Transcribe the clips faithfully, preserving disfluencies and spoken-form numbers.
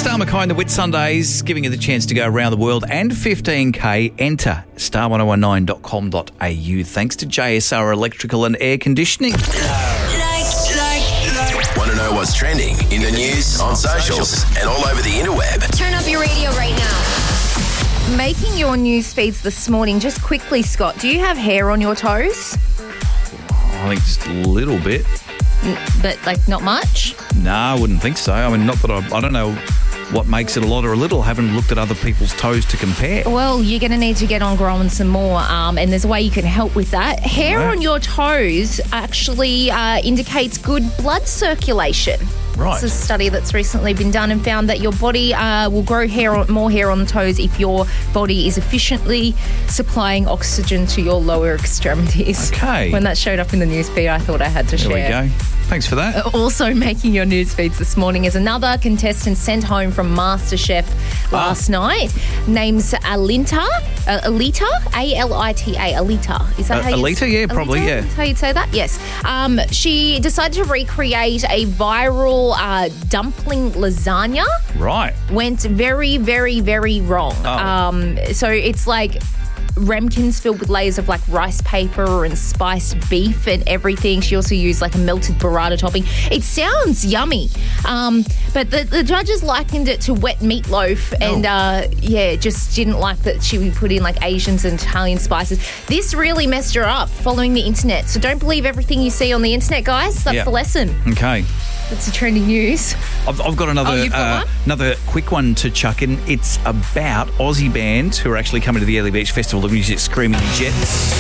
Star McKay and the Whit Sundays, giving you the chance to go around the world and fifteen K. Enter star ten nineteen dot com dot a u. Thanks to J S R Electrical and Air Conditioning. Like, like, like. Want to know what's trending in the news, on socials, and all over the interweb? Turn up your radio right now. Making your news feeds this morning, just quickly, Scott, do you have hair on your toes? I think just a little bit. But, like, not much? No, I wouldn't think so. I mean, not that I, I don't know what makes it a lot or a little. I haven't looked at other people's toes to compare. Well, you're going to need to get on growing some more, um, and there's a way you can help with that. Hair Right. on your toes actually uh, indicates good blood circulation. Right. It's a study that's recently been done and found that your body uh, will grow hair on, more hair on the toes if your body is efficiently supplying oxygen to your lower extremities. Okay. When that showed up in the newsfeed, I thought I had to There share. we go. Thanks for that. Also making your news feeds this morning is another contestant sent home from MasterChef last night. Name's Alinta. Uh, Alita? A L I T A. Alita. Is that Uh, how you Alita? Yeah, probably, Alita? yeah. Is how you'd say that? Yes. Um, she decided to recreate a viral uh, dumpling lasagna. Right. Went very, very, very wrong. Oh. Um, so it's like ramekins filled with layers of like rice paper and spiced beef and everything. She also used like a melted burrata topping. It sounds yummy, um, but the, the judges likened it to wet meatloaf, and uh, yeah, just didn't like that she would put in like Asians and Italian spices. This really messed her up following the internet. So don't believe everything you see on the internet, guys. That's Yeah. the lesson. Okay. That's the trending news. I've, I've got another Oh, you've got uh, one? another quick one to chuck in. It's about Aussie bands who are actually coming to the Early Beach Festival of Music, Screaming Jets.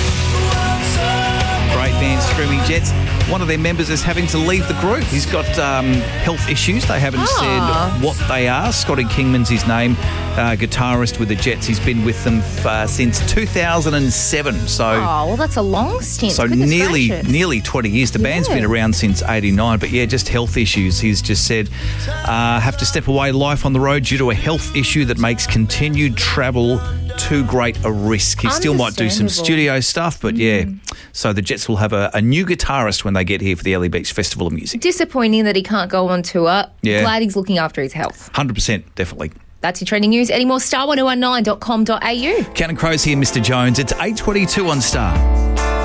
Great band, Screaming Jets. One of their members is having to leave the group. He's got um, health issues. They haven't Ah. said what they are. Scotty Kingman's his name, uh, guitarist with the Jets. He's been with them f- uh, since two thousand seven. So. Oh, well, that's a long stint. So Goodness nearly gracious. nearly twenty years. The band's Yeah. been around since eighty-nine, but yeah, just health issues. He's just said, uh, have to step away life on the road due to a health issue that makes continued travel too great a risk. He still might do some Understandable. studio stuff, but yeah. So the Jets will have a, a new guitarist when they get here for the Early Beach Festival of Music. Disappointing that he can't go on tour. Yeah. Glad he's looking after his health. one hundred percent, definitely. That's your trending news. Any more star ten nineteen dot com dot a u. Counting Crows here, Mister Jones. It's eight twenty-two on Star.